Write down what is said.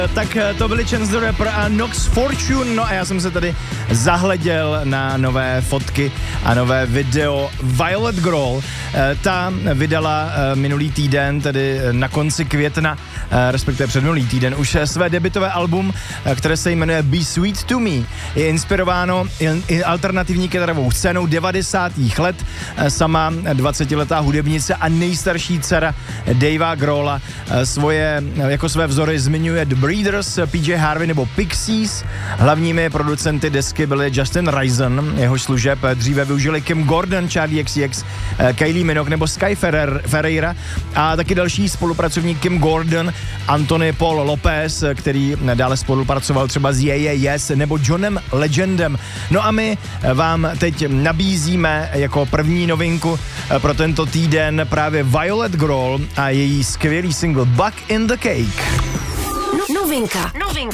Tak to byli Chance the Rapper a Nox Fortune, no a já jsem se tady zahleděl na nové fotky a nové video Violet Girl. Ta vydala minulý týden, tedy na konci května, respektive předminulý týden, už své debutové album, které se jmenuje Be Sweet to Me. Je inspirováno alternativní kytarovou scénou 90. let. Sama 20letá hudebnice a nejstarší dcera Davea Grohla jako své vzory zmiňuje The Breeders, PJ Harvey nebo Pixies. Hlavními producenty desky byli Justin Risen, jehož služeb dříve využili Kim Gordon, Charlie XCX, Kylie Minogue nebo Sky Ferreira a taky další spolupracovník Kim Gordon, Anthony Paul Lopez, který dále spolupracoval třeba s Yes nebo Johnem Legendem. No a my vám teď nabízíme jako první novinku pro tento týden právě Violet Girl a její skvělý single Back in the Cake. Novinka.